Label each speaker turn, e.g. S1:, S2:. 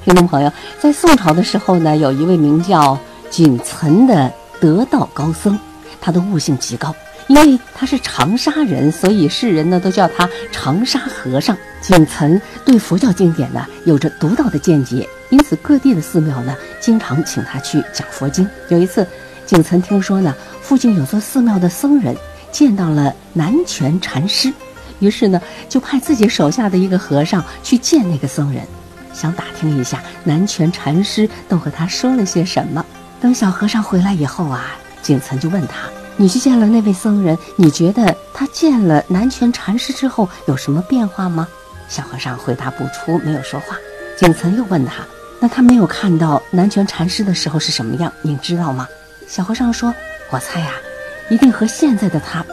S1: 听众朋友，在宋朝的时候呢，有一位名叫景岑的得道高僧，他的悟性极高，因为他是长沙人，所以世人呢都叫他长沙和尚。景岑对佛教经典呢有着独到的见解，因此各地的寺庙呢经常请他去讲佛经。有一次，景岑听说呢附近有座寺庙的僧人见到了南泉禅师，于是呢就派自己手下的一个和尚去见那个僧人，想打听一下南泉禅师都和他说了些什么。等小和尚回来以后啊，景岑就问他，你去见了那位僧人，你觉得他见了南泉禅师之后有什么变化吗？小和尚回答不出，没有说话。景岑又问他，那他没有看到南泉禅师的时候是什么样，你知道吗？小和尚说，我猜呀，一定和现在的他